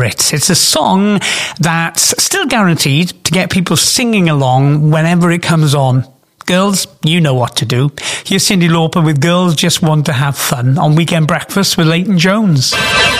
favourites. It's a song that's still guaranteed to get people singing along whenever it comes on. Girls, you know what to do. Here's Cyndi Lauper with Girls Just Want to Have Fun on Weekend Breakfast with Leighton Jones.